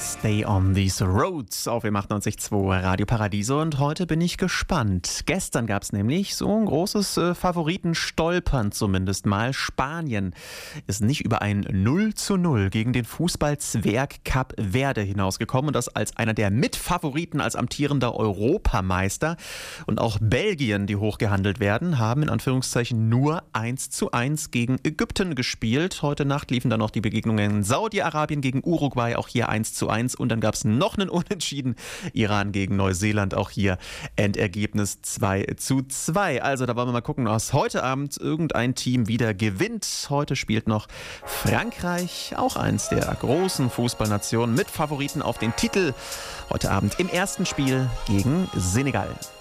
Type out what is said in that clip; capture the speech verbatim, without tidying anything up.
Stay on these roads auf dem achtundneunzig Komma zwei Radio Paradiso und heute bin ich gespannt. Gestern gab es nämlich so ein großes äh, Favoritenstolpern zumindest mal. Spanien ist nicht über ein null zu null gegen den Fußball-Zwerg Kap Verde hinausgekommen und das als einer der Mitfavoriten als amtierender Europameister. Und auch Belgien, die hochgehandelt werden, haben in Anführungszeichen nur eins zu eins gegen Ägypten gespielt. Heute Nacht liefen dann noch die Begegnungen Saudi-Arabien gegen Uruguay, auch hier eins zu eins. Und dann gab es noch einen Unentschieden. Iran gegen Neuseeland, auch hier Endergebnis zwei zu zwei. Also da wollen wir mal gucken, was heute Abend irgendein Team wieder gewinnt. Heute spielt noch Frankreich, auch eins der großen Fußballnationen, mit Favoriten auf den Titel. Heute Abend im ersten Spiel gegen Senegal.